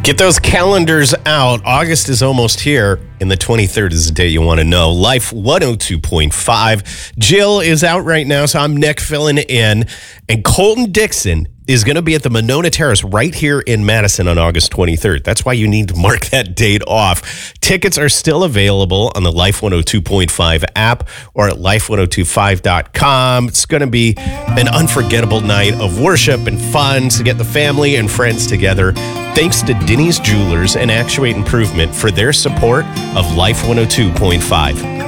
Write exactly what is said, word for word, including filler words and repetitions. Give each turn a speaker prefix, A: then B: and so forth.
A: Get those calendars out. August is almost here, and the twenty-third is the date you want to know. Life one oh two point five. Jill is out right now, so I'm Nick filling in. And Colton Dixon is going to be at the Monona Terrace right here in Madison on August twenty-third. That's why you need to mark that date off. Tickets are still available on the Life one oh two point five app or at life ten twenty-five dot com. It's going to be an unforgettable night of worship and fun to get the family and friends together. Thanks to Denny's Jewelers and Actuate Improvement for their support of Life one oh two point five.